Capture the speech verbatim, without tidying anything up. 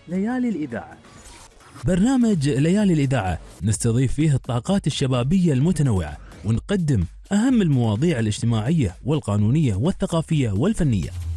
ليالي الإذاعة. برنامج ليالي الإذاعة نستضيف فيه الطاقات الشبابية المتنوعة، ونقدم أهم المواضيع الاجتماعية والقانونية والثقافية والفنية.